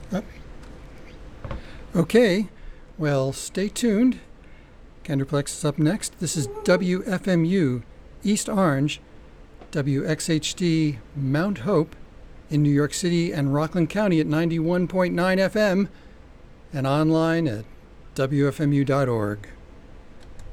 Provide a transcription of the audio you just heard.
Uh, Okay, well, stay tuned. Kinderplex is up next. This is WFMU East Orange, WXHD Mount Hope in New York City and Rockland County at 91.9 FM and online at WFMU.org.